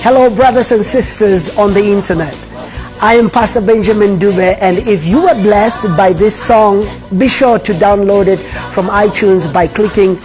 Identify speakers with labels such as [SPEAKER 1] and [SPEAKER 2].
[SPEAKER 1] Hello, brothers and sisters on the internet. I am Pastor Benjamin Dube, and if you were blessed by this song, be sure to download it from iTunes by clicking